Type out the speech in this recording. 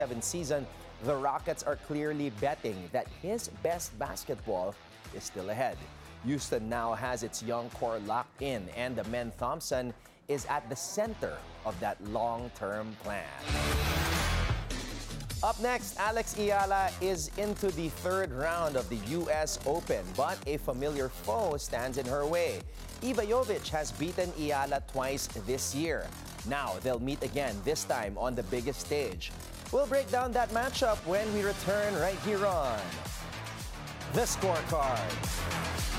season, the Rockets are clearly betting that his best basketball is still ahead. Houston now has its young core locked in, and the Men Thompson is at the center of that long-term plan. Up next, Alex Eala is into the third round of the U.S. Open, but a familiar foe stands in her way. Iva Jovic has beaten Eala twice this year. Now they'll meet again, this time on the biggest stage. We'll break down that matchup when we return right here on The Scorecard.